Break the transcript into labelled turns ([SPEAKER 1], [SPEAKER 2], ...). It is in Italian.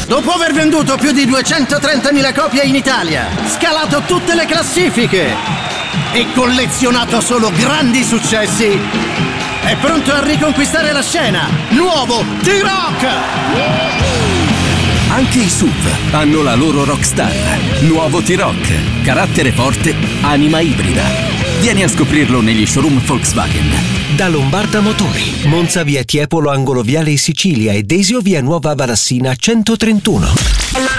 [SPEAKER 1] Dopo aver venduto più di 230.000 copie in Italia, scalato tutte le classifiche e collezionato solo grandi successi, è pronto a riconquistare la scena. Nuovo T-Rock!
[SPEAKER 2] Anche i SUV hanno la loro rockstar. Nuovo T-Rock. Carattere forte, anima ibrida. Vieni a scoprirlo negli showroom Volkswagen.
[SPEAKER 3] Da Lombarda Motori, Monza via Tiepolo angolo viale Sicilia e Desio via Nuova Varassina 131.